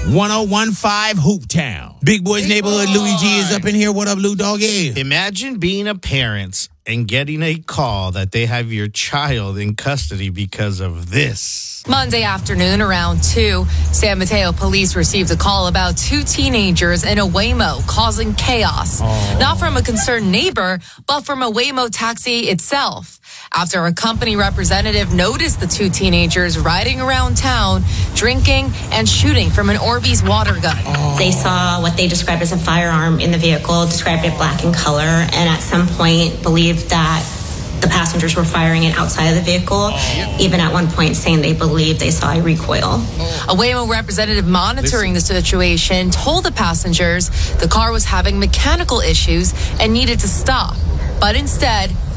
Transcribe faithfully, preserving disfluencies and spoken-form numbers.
one oh one five Hoop Town. Big Boy's Big Neighborhood, boy. Louis G is up in here. What up, Lou Doggy? Imagine being a parent and getting a call that they have your child in custody because of this. Monday afternoon around two, San Mateo police received a call about two teenagers in a Waymo causing chaos. Oh. Not from a concerned neighbor, but from a Waymo taxi itself. After a company representative noticed the two teenagers riding around town, drinking and shooting from an Orbeez water gun. Oh. They saw what they described as a firearm in the vehicle, described it black in color, and at some point believed that the passengers were firing it outside of the vehicle, oh. even at one point saying they believed they saw a recoil. A Waymo representative monitoring the situation told the passengers the car was having mechanical issues and needed to stop, but instead